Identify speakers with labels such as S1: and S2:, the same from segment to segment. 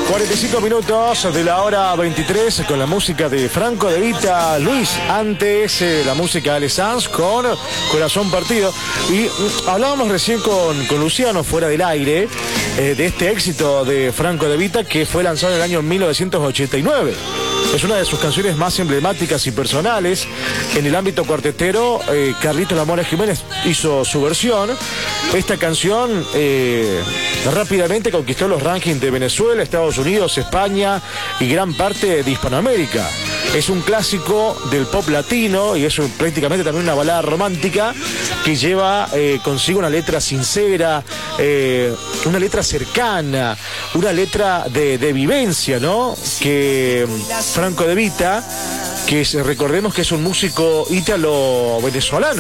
S1: 45 minutos de la hora 23 con la música de Franco De Vita, Luis. Antes la música de Ale Sanz con Corazón Partido. Y hablábamos recién con Luciano fuera del aire de este éxito de Franco De Vita que fue lanzado en el año 1989. Es una de sus canciones más emblemáticas y personales. En el ámbito cuartetero, Carlitos La Mora Jiménez hizo su versión. Esta canción rápidamente conquistó los rankings de Venezuela, Estados Unidos, España y gran parte de Hispanoamérica. Es un clásico del pop latino y es prácticamente también una balada romántica que lleva consigo una letra sincera, una letra cercana, una letra de vivencia, ¿no? Que Franco De Vita, que recordemos que es un músico ítalo-venezolano.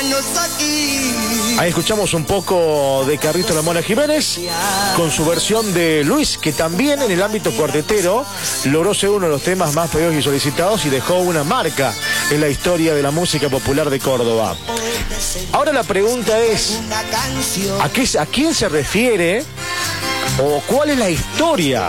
S1: Ahí escuchamos un poco de Carlitos La Mora Jiménez con su versión de Luis, que también en el ámbito cuartetero logró ser uno de los temas más pedidos y solicitados y dejó una marca en la historia de la música popular de Córdoba. Ahora la pregunta es, ¿a quién se refiere o cuál es la historia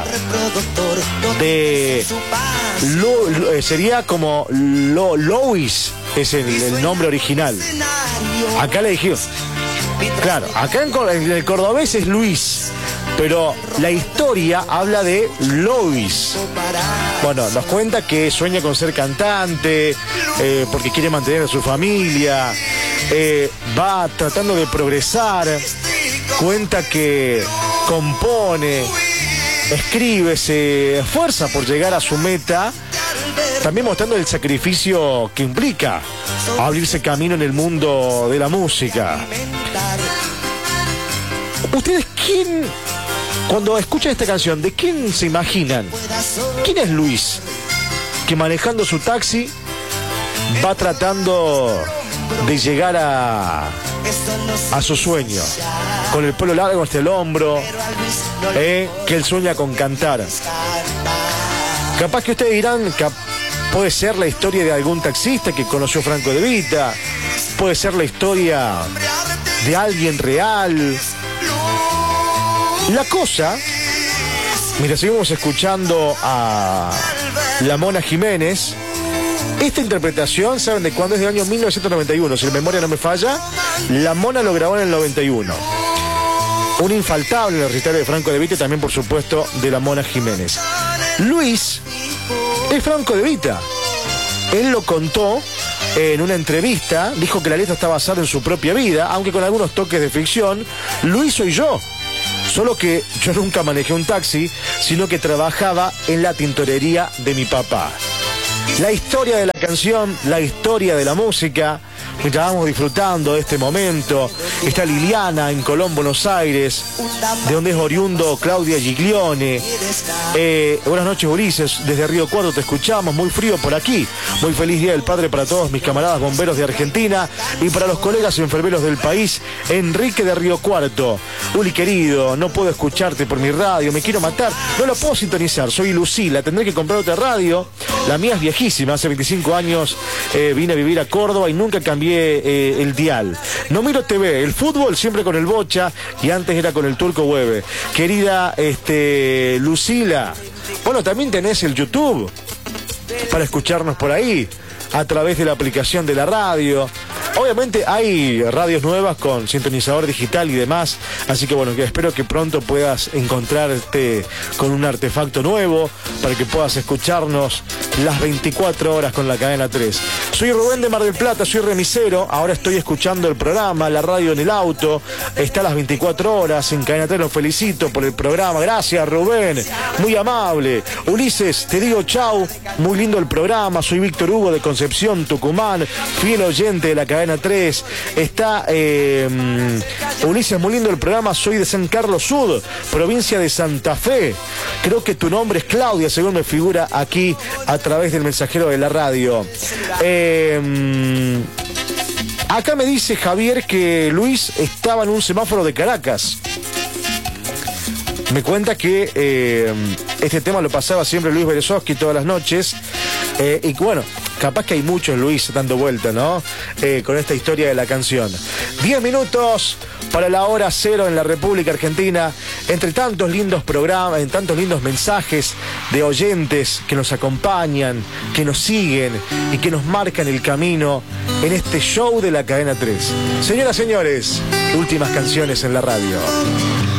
S1: de sería como Lois, es el nombre original? Acá le dijimos, claro, acá en el cordobés es Luis, pero la historia habla de Lois. Bueno, nos cuenta que sueña con ser cantante, porque quiere mantener a su familia, va tratando de progresar, cuenta que compone, escribe, se esfuerza por llegar a su meta, también mostrando el sacrificio que implica abrirse camino en el mundo de la música. ¿Ustedes cuando escuchan esta canción, de quién se imaginan? ¿Quién es Luis? Que manejando su taxi va tratando de llegar a su sueño, con el pelo largo hasta el hombro, que él sueña con cantar. Capaz que ustedes dirán, puede ser la historia de algún taxista que conoció Franco De Vita, puede ser la historia de alguien real. La cosa, mira, seguimos escuchando a La Mona Jiménez. Esta interpretación, ¿saben de cuándo? Es del año 1991, si la memoria no me falla. La Mona lo grabó en el 91. Un infaltable en el recital de Franco De Vita y también, por supuesto, de La Mona Jiménez. Luis es Franco De Vita. Él lo contó en una entrevista, dijo que la letra está basada en su propia vida, aunque con algunos toques de ficción. Luis soy yo. Solo que yo nunca manejé un taxi, sino que trabajaba en la tintorería de mi papá. La historia de la canción, la historia de la música, mientras vamos disfrutando de este momento, está Liliana en Colón, Buenos Aires, de donde es oriundo Claudia Giglione. Buenas noches, Ulises, desde Río Cuarto te escuchamos, muy frío por aquí. Muy feliz Día del Padre para todos mis camaradas bomberos de Argentina y para los colegas enfermeros del país. Enrique de Río Cuarto. Uli querido, no puedo escucharte por mi radio, me quiero matar, no lo puedo sintonizar, soy Lucila, tendré que comprar otra radio. La mía es viejísima, hace 25 años vine a vivir a Córdoba y nunca cambié el dial. No miro TV, el fútbol siempre con el Bocha y antes era con el Turco Hueve. Querida Lucila, bueno, también tenés el YouTube para escucharnos por ahí a través de la aplicación de la radio. Obviamente hay radios nuevas con sintonizador digital y demás, así que bueno, espero que pronto puedas encontrarte con un artefacto nuevo para que puedas escucharnos las 24 horas con la cadena 3. Soy Rubén de Mar del Plata, soy remisero, ahora estoy escuchando el programa, la radio en el auto, está a las 24 horas en cadena 3, los felicito por el programa, gracias Rubén, muy amable. Ulises, te digo chau, muy lindo el programa, soy Víctor Hugo de Concepción, Tucumán, fiel oyente de la cadena 3. Está Ulises, muy lindo el programa, soy de San Carlos Sud, provincia de Santa Fe. Creo que tu nombre es Claudia, según me figura aquí a través del mensajero de la radio. Acá me dice Javier que Luis estaba en un semáforo de Caracas. Me cuenta que este tema lo pasaba siempre Luis Berezovsky todas las noches. Y bueno, capaz que hay muchos Luis dando vuelta, ¿no? Con esta historia de la canción. 10 minutos para la hora cero en la República Argentina, entre tantos lindos programas, en tantos lindos mensajes de oyentes que nos acompañan, que nos siguen y que nos marcan el camino en este show de la Cadena 3. Señoras, señores, últimas canciones en la radio.